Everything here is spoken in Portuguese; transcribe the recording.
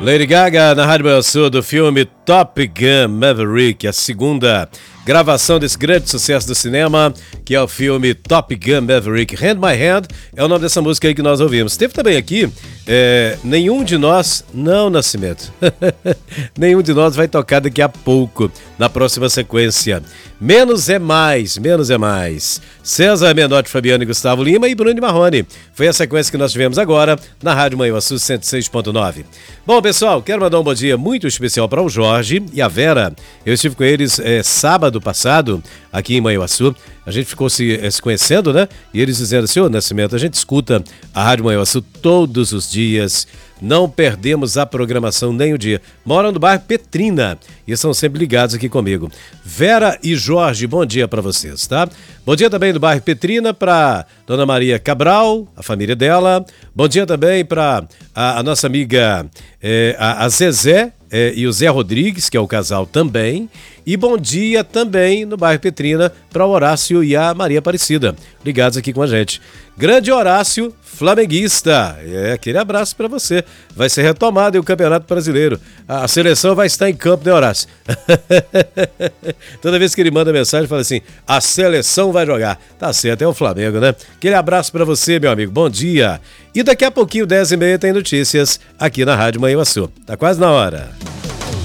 Lady Gaga na Rádio Manhã Sul do filme Top Gun Maverick, a segunda gravação desse grande sucesso do cinema, que é o filme Top Gun Maverick. Hand My Hand é o nome dessa música aí que nós ouvimos. Teve também aqui Nenhum de Nós, não, Nascimento. Nenhum de Nós vai tocar daqui a pouco, na próxima sequência. Menos é Mais, Menos é Mais. César Menotti, Fabiano e Gustavo Lima e Bruno Marrone. Foi a sequência que nós tivemos agora na Rádio Manhã Sul 106.9. Bom, pessoal, quero mandar um bom dia muito especial para o Jorge e a Vera. Eu estive com eles sábado passado, aqui em Manhuaçu. A gente ficou se conhecendo, né? E eles dizendo assim, ô Nascimento, a gente escuta a Rádio Manhuaçu todos os dias, não perdemos a programação nem o dia. Moram no bairro Petrina e estão sempre ligados aqui comigo. Vera e Jorge, bom dia para vocês, tá? Bom dia também do bairro Petrina para Dona Maria Cabral, a família dela. Bom dia também para a nossa amiga a Zezé e o Zé Rodrigues, que é o casal também. E bom dia também no bairro Petrina para o Horácio e a Maria Aparecida, ligados aqui com a gente. Grande Horácio, flamenguista. Aquele abraço para você. Vai ser retomado o Campeonato Brasileiro. A seleção vai estar em campo, né, Horácio? Toda vez que ele manda mensagem, fala assim, a seleção vai jogar. Tá certo, é o Flamengo, né? Aquele abraço para você, meu amigo. Bom dia. E daqui a pouquinho, 10h30, tem notícias aqui na Rádio Manhuaçu. Tá quase na hora.